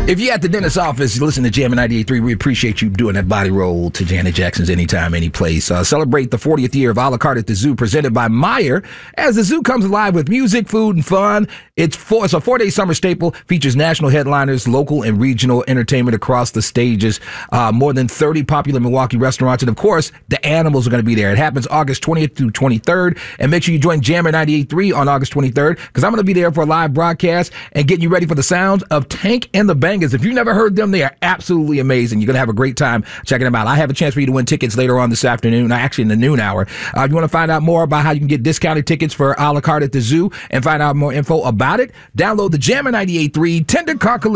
If you're at the dentist's office, listen to Jammin' 98.3. We appreciate you doing that body roll to Janet Jackson's Anytime, Any Place. Celebrate the 40th year of A La Carte at the Zoo, presented by Meijer, as the zoo comes alive with music, food, and fun. It's a 4-day summer staple, features national headliners, local and regional entertainment across the stages, more than 30 popular Milwaukee restaurants, and of course, the animals are going to be there. It happens August 20th through 23rd, and make sure you join Jammin' 98.3 on August 23rd, because I'm going to be there for a live broadcast and getting you ready for the sounds of Tank and the Bangers. If you've never heard them, they are absolutely amazing. You're going to have a great time checking them out. I have a chance for you to win tickets later on this afternoon, actually in the noon hour. If you want to find out more about how you can get discounted tickets for A La Carte at the Zoo and find out more info about it, download the Jammin' 98.3 Tender Car Collision